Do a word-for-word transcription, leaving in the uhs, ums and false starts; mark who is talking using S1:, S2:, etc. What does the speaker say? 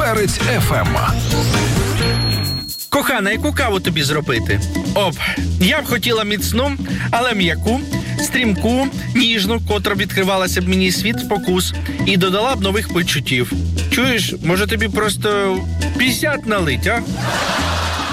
S1: Перець еф ем.
S2: Кохана, яку каву тобі зробити? Оп, я б хотіла міцну, але м'яку, стрімку, ніжну, котра відкривалася б мені світ спокус і додала б нових почуттів. Чуєш, може тобі просто п'ятдесят налить, а?